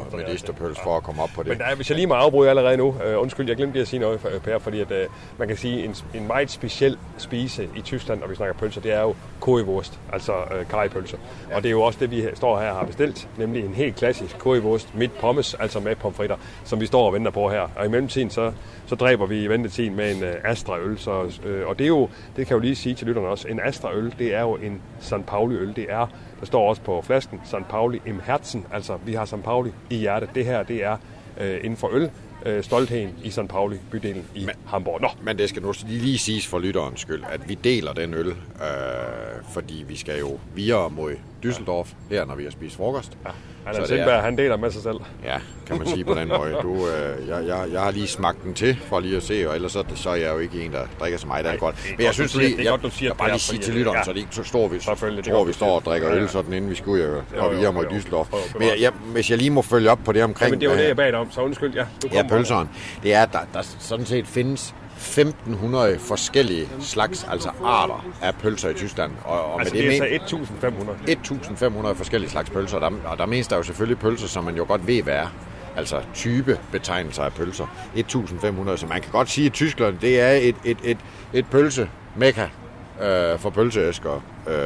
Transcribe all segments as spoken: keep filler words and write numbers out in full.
medisterpølse for at komme op på det. Men der er, hvis jeg lige må afbryde allerede nu, uh, undskyld, jeg glemte lige at sige noget, Per, fordi at, uh, man kan sige, en, en meget speciel spise i Tyskland, når vi snakker pølser, det er jo currywurst, altså uh, karrypølser. Ja. Og det er jo også det, vi står her og har bestilt, nemlig en helt klassisk currywurst med pommes, altså med pomfritter, som vi står og venter på her. Og i mellemtiden, så, så dræber vi i ventetiden med en uh, Astra-øl. Så, uh, og det er jo, det kan jeg jo lige sige til lytterne også, en Astra-øl, det er jo en Sankt Pauli-øl. Det er, der står også på flasken, Sankt Pauli im Herzen, altså vi har Sankt Pauli i hjertet. Det her, det er øh, inden for øl, øh, stoltheden i Sankt Pauli, bydelen i men, Hamburg. Nå. Men det skal nu lige siges for lytterens skyld, at vi deler den øl, øh, fordi vi skal jo videre mod Düsseldorf her, når vi har spist frokost. Ja. Allan Sindberg, han deler med sig selv. Ja, kan man sige på den måde. Du, øh, jeg, jeg, jeg har lige smagt den til, for lige at se, og ellers så, så er jeg jo ikke en, der drikker så meget alkohol. Men jeg synes lige, jeg, jeg, jeg kan bare lige sige til lytteren, ja. Så det ikke så står vi, så tror vi står og drikker øl, sådan inden vi skal ud og videre mod Düsseldorf. Men jeg, jeg, hvis jeg lige må følge op på det omkring... Ja, men det var det, jeg bad dig om, så undskyld. Ja, ja pølseren. Det er, at der, der sådan set findes femten hundrede forskellige slags, altså arter af pølser i Tyskland. Og, og altså med det, det er men... så femten hundrede? femten hundrede forskellige slags pølser, og der, og der mest er jo selvfølgelig pølser, som man jo godt ved, hvad er. Altså type betegnelser af pølser. femten hundrede, så man kan godt sige, at Tyskland, det er et, et, et, et pølse-mekka øh, for pølseæsker. Øh,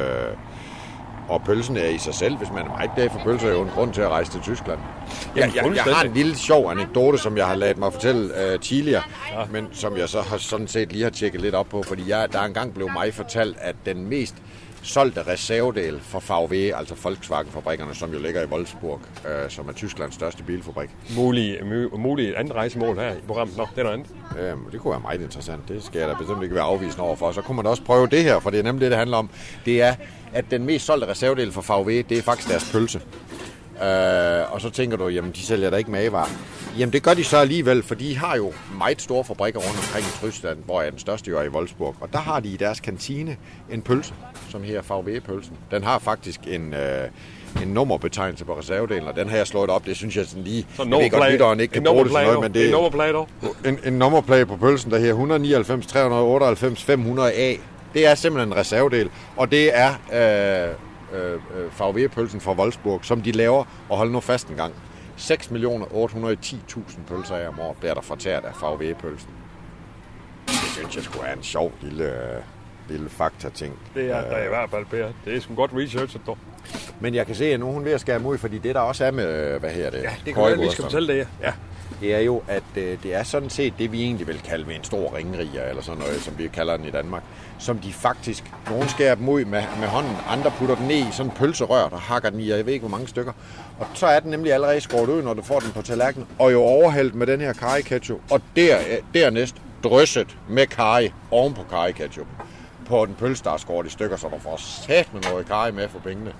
og pølsen er i sig selv, hvis man er meget glad for pølser, er jo en grund til at rejse til Tyskland. Jeg, jeg, jeg har en lille sjov anekdote, som jeg har ladet mig fortælle uh, tidligere, ja. Men som jeg så har sådan set lige har tjekket lidt op på, fordi jeg, der engang blev mig fortalt, at den mest solgte reservedel for V W, altså Volkswagen-fabrikkerne, som jo ligger i Wolfsburg, uh, som er Tysklands største bilfabrik. Mulig, mulig andet rejsemål her i programmet. Nå, det er noget andet. Øhm, det kunne være meget interessant. Det skal jeg da bestemt ikke være afvisende overfor. Så kunne man også prøve det her, for det er nemlig det, det handler om. Det er, at den mest solgte reservedel for V W, det er faktisk deres pølse. Øh, og så tænker du, jamen de sælger da ikke magevarer. Jamen det gør de så alligevel, for de har jo meget store fabrikker rundt omkring i Tyskland, hvor er den største jo er i Wolfsburg. Og der har de i deres kantine en pølse, som her V W-pølsen. Den har faktisk en, øh, en nummerbetegnelse på reservedelen, og den har jeg slået op. Det synes jeg sådan lige, så jeg ved godt, lytteren ikke kan bruge det sådan noget, men det en nummerplade en, en nummerplade på pølsen, der her et hundrede nioghalvfems tre otteoghalvfems fem hundrede A. Det er simpelthen en reservedel, og det er øh, øh, V W-pølsen fra Wolfsburg, som de laver, og hold nu fast en gang. seks millioner otte hundrede og ti tusind pølser af om året bliver der fortæret af V W-pølsen. Det synes jeg skulle være en sjov lille, lille fakta-ting. Det er der i hvert fald, Per. Det er sgu godt researchet, dog. Men jeg kan se, at nu er hun ved at skære ud, fordi det der også er med, hvad her det? Ja, det kan jeg lige skal fortælle det, ja. Det er jo, at øh, det er sådan set det, vi egentlig vil kalde med en stor ringriger, eller sådan noget, som vi kalder den i Danmark, som de faktisk, nogen skærer dem ud med, med hånden, andre putter den ned i sådan en pølserør, der hakker den i, jeg ved ikke hvor mange stykker. Og så er den nemlig allerede skåret ud, når du får den på tallerkenen, og jo overhældt med den her curry ketchup, og der, dernæst drysset med curry oven på curry ketchup på den pølse, der er skåret i stykker, så du får sat med noget curry med for pengene.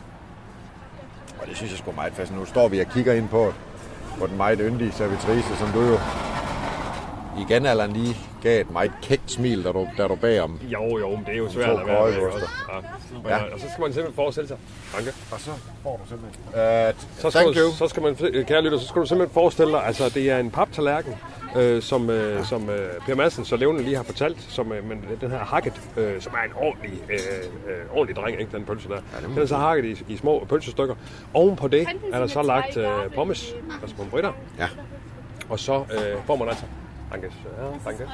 Og det synes jeg sgu meget fast. Nu står vi og kigger ind på på den meget yndige servitrice, som du jo igen, Allan, lige gav et meget kægt smil, da du, da du bag om. Jo, jo, men det er jo svært at være med. Ja. Ja. Og så skal man simpelthen forestille sig. Danke. Og så får du simpelthen. Uh, så, skal du, så skal man, kære lytter, så skal du simpelthen forestille dig, altså det er en paptallerken, øh, som, øh, ja. som øh, Per Madsen så levende lige har fortalt, som øh, men den her hakket, øh, som er en ordentlig, øh, øh, ordentlig dreng, ikke den pølse der. Ja, den er så hakket i, i små pølsestykker. Oven på det er der så lagt øh, pommes, altså pomfritter. Ja. Og så øh, får man altså danke. Ja, danke.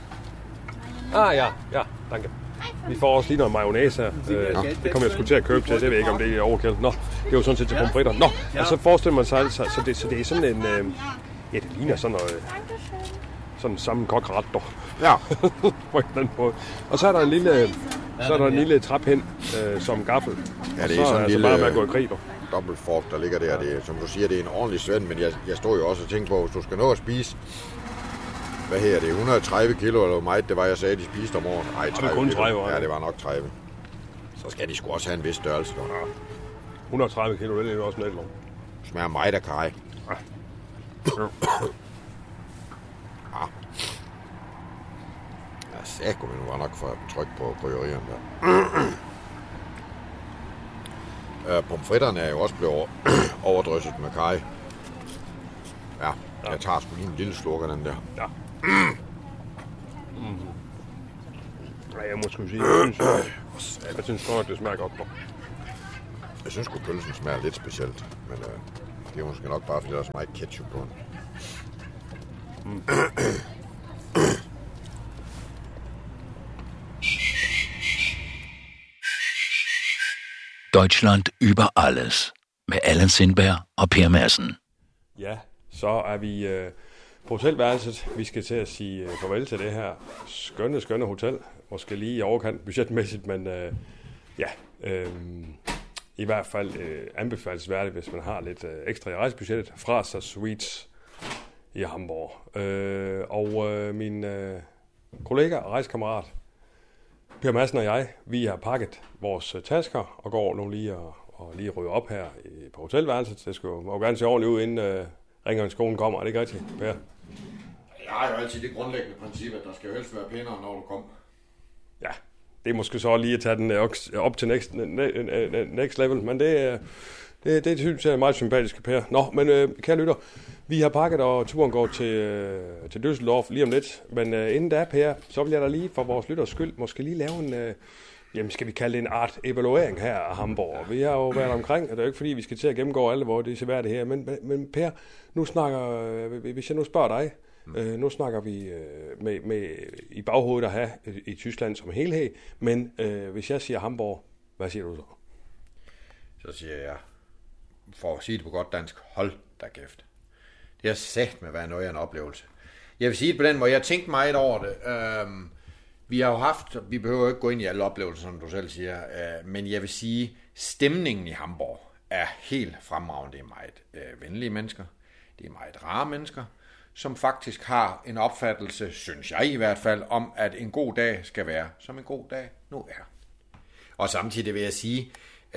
Ah ja, ja, danke. Vi får også lige noget mayonnaise her. Øh, det kommer jeg sgu til at købe til. Det ved jeg ikke, om det er overkældt. Nå, det er jo sådan set til pomfritter. Nå, og så forestiller man sig altså, så det, så det er sådan en... Øh, ja, det ligner sådan noget... Sådan en sammenkogt ret, dog. Ja. På en eller anden måde. Og så er der en lille... Så er der en lille trap hen, øh, som gaffel. Ja, det er sådan en lille... bare med at gå i krig, dog. Dobbeltfork, der ligger der. Det er, som du siger, det er en ordentlig svend, men jeg, jeg stod jo også og tænkte på, hvis du skal nå at spise... Hvad her det? et hundrede og tredive kilo, eller hvor meget det var, jeg sagde, de spiste om året? Ej, tredive kun tredive år. Ja, det var nok tredive. Så skal de sgu også have en vis størrelse. Ja. et hundrede og tredive kilo, det er jo også lidt lov. Smager meget af kaj. Ja. Ja. Jeg sagde, at nu var nok for tryk på bryggerierne der. øh, pomfritterne er jo også blevet overdrysset med kaj. Ja. Ja. Jeg tager sgu lige en lille slurk af den der. Ja. Mm. Nej, jeg må sgu sige, jeg synes, jeg synes godt, det smager godt. Dog. Jeg synes sgu, pølsen smager lidt specielt, men øh, Det er måske nok bare, fordi der er så meget ketchup på den. Mm. Deutschland über alles. Med Allan Sindberg og Per Madsen. Ja, så er vi øh, på hotelværelset. Vi skal til at sige øh, farvel til det her skønne, skønne hotel. Måske lige i overkant budgetmæssigt, men øh, ja, øh, i hvert fald øh, anbefalesværdigt, hvis man har lidt øh, ekstra i rejsebudgettet. Fraser Suites i Hamburg. Øh, og øh, min øh, kollega og rejsekammerat Per Madsen og jeg, vi har pakket vores tasker og går nu lige og, og lige rydder op her i, på hotelværelset. Det skal jo, jo gerne se ordentligt ud, inden uh, rengøringsskolen kommer. Er det ikke rigtigt, Per? Jeg har jo altid det grundlæggende princip, at der skal jo helst være pænere, når du kommer. Ja, det er måske så lige at tage den op til next, next level, men det, det, det synes jeg er meget sympatisk, Per. Nå, men uh, kære lytter, vi har pakket, og turen går til, uh, til Düsseldorf lige om lidt. Men uh, inden da, Per, så vil jeg da lige for vores lytters skyld måske lige lave en, uh, jamen skal vi kalde det en art evaluering her af Hamburg. Vi har jo været omkring, og det er jo ikke fordi, vi skal til at gennemgå alle, hvor det er seværdigt her. Men, men Per, nu snakker, uh, hvis jeg nu spørger dig, uh, nu snakker vi uh, med, med i baghovedet at have i, i Tyskland som helhed. Men uh, hvis jeg siger Hamburg, hvad siger du så? Så siger jeg, for at sige det på godt dansk, hold da kæft. Det har sagt med at være noget af en oplevelse. Jeg vil sige det på den måde, jeg har tænkt meget over det. Øhm, vi har jo haft, vi behøver jo ikke gå ind i alle oplevelser, som du selv siger, øh, men jeg vil sige, stemningen i Hamburg er helt fremragende. Det er meget øh, venlige mennesker, det er meget rare mennesker, som faktisk har en opfattelse, synes jeg i hvert fald, om at en god dag skal være, som en god dag nu er. Og samtidig vil jeg sige,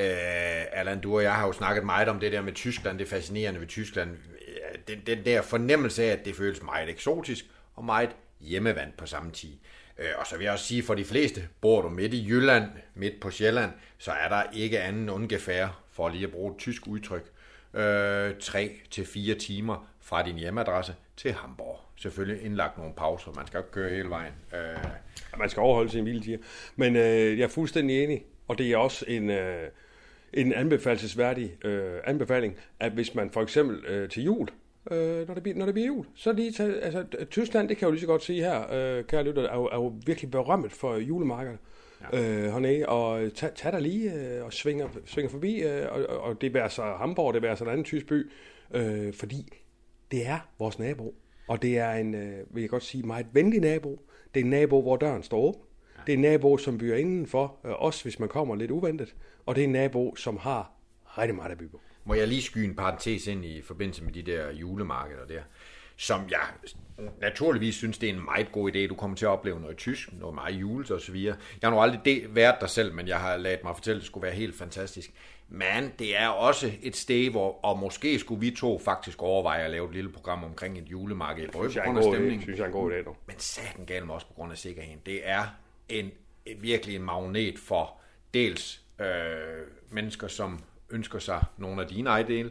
Uh, Allan, du og jeg har jo snakket meget om det der med Tyskland, det fascinerende ved Tyskland. Den, den der fornemmelse af, at det føles meget eksotisk og meget hjemmevandt på samme tid. Uh, og så vil jeg også sige, for de fleste, bor du midt i Jylland, midt på Sjælland, så er der ikke anden ungefær, for lige at bruge et tysk udtryk, uh, tre til fire timer fra din hjemmeadresse til Hamburg. Selvfølgelig indlagt nogle pauser, man skal ikke køre hele vejen. Uh... Man skal overholde sin hviletider. Men uh, jeg er fuldstændig enig. Og det er også en, øh, en anbefalesværdig øh, anbefaling, at hvis man for eksempel øh, til jul, øh, når, det bliver, når det bliver jul, så lige tage, altså Tyskland, det kan jeg jo lige så godt sige her, øh, kære lytter, er jo, er jo virkelig berømmet for julemarkedet ja. øh, hernede, og tag, tag der lige øh, og svinger, svinger forbi, øh, og, og det er så Hamburg, det er så en anden tysk by, øh, fordi det er vores nabo, og det er en, øh, vil jeg godt sige, meget venlig nabo. Det er en nabo, hvor døren står åben. Det er en nabo, som byder indenfor, øh, også hvis man kommer lidt uventet. Og det er en nabo, som har rigtig meget at by på. Må jeg lige skyde en parentes ind i forbindelse med de der julemarkeder der, som jeg naturligvis synes, det er en meget god idé. Du kommer til at opleve noget tysk, noget meget julet og så videre. Jeg har nu aldrig det, været der selv, men jeg har ladet mig fortælle, at det skulle være helt fantastisk. Men det er også et sted, hvor, og måske skulle vi to faktisk overveje at lave et lille program omkring et julemarked. Det synes jeg er en god idé. Synes jeg er en god idé nu. Men satan galt mig også på grund af sikkerheden. Det er en virkelig en magnet for dels øh, mennesker, som ønsker sig nogle af dine ejendele.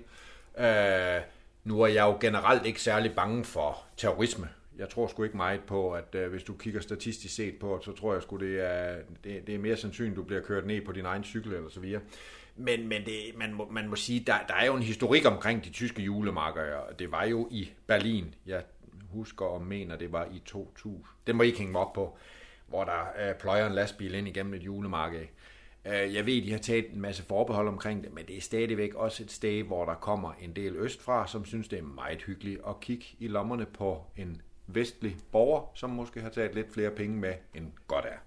Øh, nu er jeg jo generelt ikke særlig bange for terrorisme. Jeg tror sgu ikke meget på, at øh, hvis du kigger statistisk set på, så tror jeg sgu, det er, det, det er mere sandsynligt, du bliver kørt ned på din egen cykel eller så videre. Men, men det, man, må, man må sige, der, der er jo en historik omkring de tyske julemarkeder. Det var jo i Berlin. Jeg husker og mener, det var i to tusind. Den må I ikke hænge mig op på, hvor der øh, pløjer en lastbil ind igennem et julemarked. Øh, jeg ved, de har taget en masse forbehold omkring det, men det er stadigvæk også et sted, hvor der kommer en del østfra, som synes, det er meget hyggeligt at kigge i lommerne på en vestlig borger, som måske har taget lidt flere penge med, end godt er.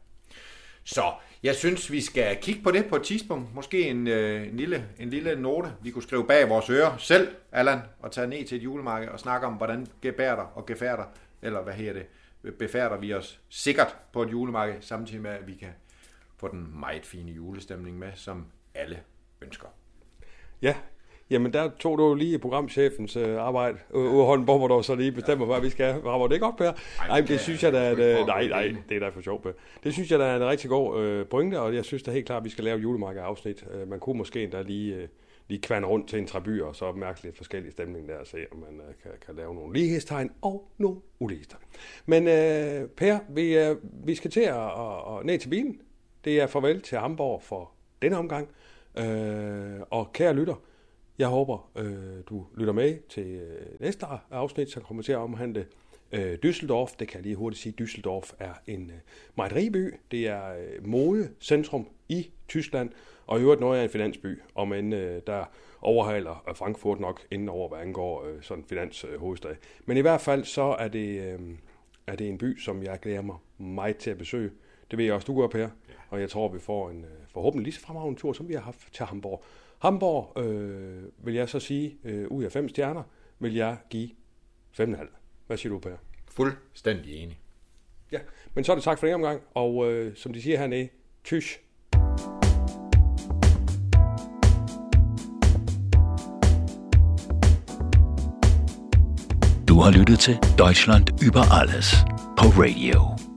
Så jeg synes, vi skal kigge på det på et tidspunkt. Måske en, øh, en, lille, en lille note, vi kunne skrive bag vores ører selv, Allan, og tage ned til et julemarked og snakke om, hvordan gebærder og gefærder, eller hvad her det, befærder vi os sikkert på et julemarked, samtidig med, at vi kan få den meget fine julestemning med, som alle ønsker. Ja, jamen der tog du lige programchefens øh, arbejde ude hånden på, hvor du så lige bestemmer, hvad vi skal. Rammer det ikke op, Per? Nej, det synes jeg da, at, øh, nej, nej, det er da for sjovt, Per. Det synes jeg da er en rigtig god øh, pointe, og jeg synes da helt klart, at vi skal lave julemarked-afsnit. Øh, man kunne måske endda lige, øh, lige kværne rundt til en træby, og så mærke lidt forskellige stemning der, og se, om man øh, kan, kan lave nogle lighedstegn og nogle ulighedstegn. Men øh, Per, vi, øh, vi skal til at, at, at ned til bilen. Det er farvel til Hamburg for denne omgang. Øh, og kære lytter, Jeg håber, øh, du lytter med til øh, næste afsnit, som kommer til at omhandle øh, Düsseldorf. Det kan jeg lige hurtigt sige. Düsseldorf er en øh, mejeriby. Det er øh, modecentrum i Tyskland, og i øvrigt noget af en finansby, om end øh, der overhaler Frankfurt nok inden over, hvad angår øh, sådan finanshovedstad. Øh, Men i hvert fald så er det, øh, er det en by, som jeg glæder mig meget til at besøge. Det ved jeg også, du gør, Per. Og jeg tror, vi får en øh, forhåbentlig lige så fremragende tur, som vi har haft til Hamburg. Hamburg, øh, vil jeg så sige, øh, ud af fem stjerner, vil jeg give fem komma fem. Hvad siger du, Per? Fuldstændig enig. Ja, men så er det sagt for den omgang, og øh, som de siger hernede, tschüss. Du har lyttet til Deutschland über alles på Radio.